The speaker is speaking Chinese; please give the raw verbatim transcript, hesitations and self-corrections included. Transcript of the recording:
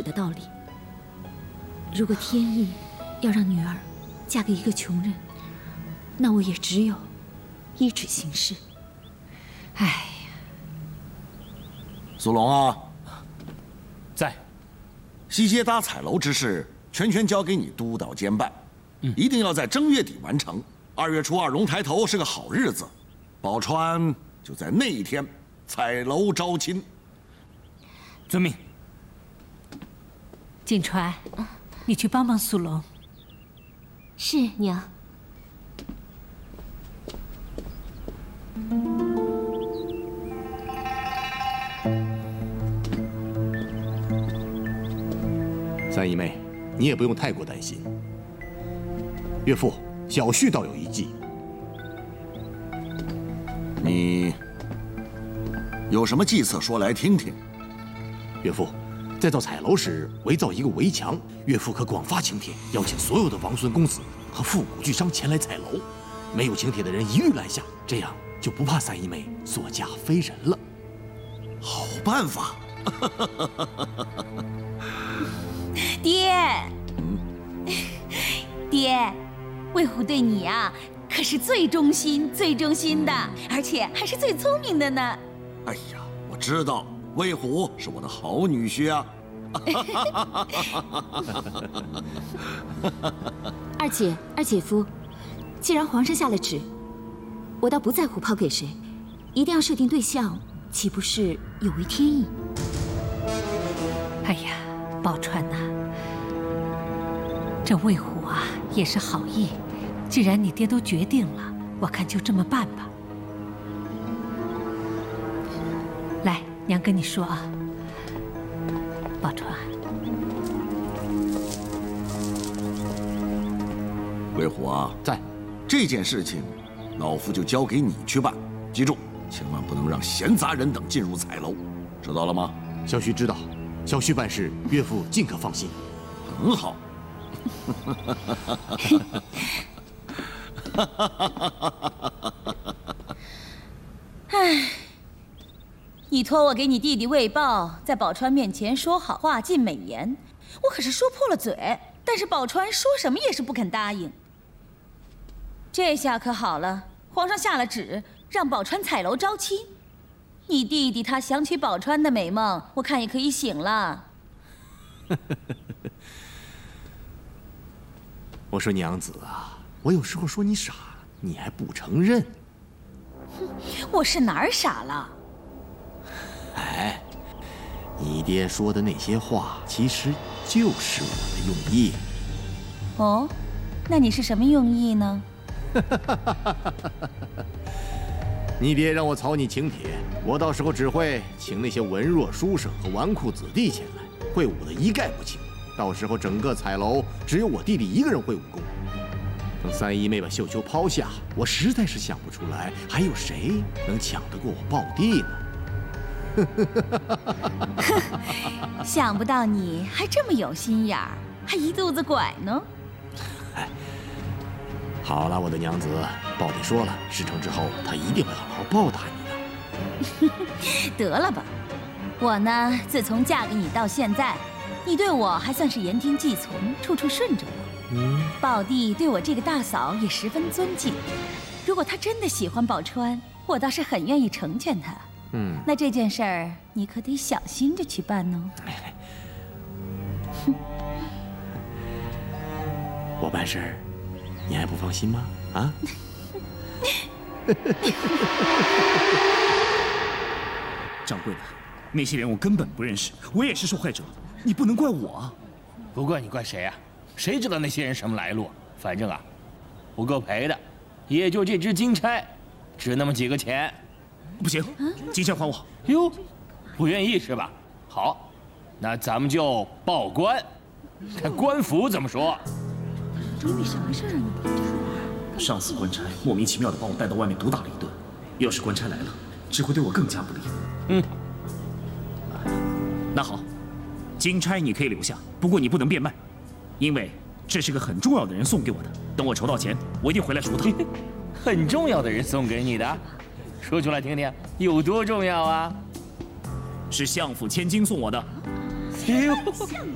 的道理。如果天意要让女儿嫁给一个穷人，那我也只有依旨行事。哎呀， 苏龙啊， 在。 西街搭彩楼之事，全权交给你督导监办，嗯，一定要在正月底完成。二月初二龙抬头是个好日子，宝钏就在那一天彩楼招亲。 遵命。 锦川，你去帮帮苏龙。 是娘。 三姨妹，你也不用太过担心。岳父，小婿倒有一计。 你有什么计策说来听听？ 岳父，在造彩楼时围造一个围墙，岳父可广发请帖，邀请所有的王孙公子和富贾巨商前来彩楼。没有请帖的人一律拦下，这样就不怕三姨妹所嫁非人了。 好办法。 爹，爹，魏虎对你啊，可是最忠心、最忠心的，而且还是最聪明的呢。 哎呀，我知道，魏虎是我的好女婿啊。 二姐、二姐夫，既然皇上下了旨，我倒不在乎抛给谁，一定要设定对象，岂不是有违天意？ 哎呀，宝钏呐，这魏虎啊也是好意，既然你爹都决定了，我看就这么办吧。来，娘跟你说啊，宝钏， 魏虎啊， 在。 这件事情，老夫就交给你去办。记住，千万不能让闲杂人等进入彩楼，知道了吗？ 小婿知道，小婿办事，岳父尽可放心。 很好。 唉，你托我给你弟弟魏豹在宝钏面前说好话、尽美言，我可是说破了嘴，但是宝钏说什么也是不肯答应。这下可好了，皇上下了旨，让宝钏彩楼招亲。你弟弟他想娶宝钏的美梦，我看也可以醒了。 我说娘子啊，我有时候说你傻，你还不承认。 我是哪儿傻了？ 哎，你爹说的那些话，其实就是我的用意。 哦，那你是什么用意呢？ 你爹让我草拟请帖，我到时候只会请那些文弱书生和纨绔子弟前来，会武的一概不请。到时候整个彩楼只有我弟弟一个人会武功。等三姨妹把绣球抛下，我实在是想不出来还有谁能抢得过我豹弟呢。想不到你还这么有心眼儿，还一肚子拐呢。 哎，好了，我的娘子，豹弟说了，事成之后他一定会好好报答你的。 得了吧，我呢，自从嫁给你到现在，你对我还算是言听计从，处处顺着我。嗯，宝弟对我这个大嫂也十分尊敬。如果他真的喜欢宝钏，我倒是很愿意成全他。嗯，那这件事儿你可得小心着去办哦。 我办事儿，你还不放心吗？啊？ 掌柜的，那些人我根本不认识，我也是受害者，你不能怪我啊。 不怪你怪谁啊？谁知道那些人什么来路？反正啊，不够赔的，也就这只金钗，值那么几个钱。 不行，金钗还我。 哟，不愿意是吧？好，那咱们就报官，看官府怎么说。 因为什么事啊？你上次官差莫名其妙的把我带到外面毒打了一顿，要是官差来了，只会对我更加不利。 嗯， 那好，金钗你可以留下，不过你不能变卖。因为这是个很重要的人送给我的，等我筹到钱，我一定回来赎他。 很重要的人送给你的，说出来听听，有多重要啊？ 是相府千金送我的。 哎呦，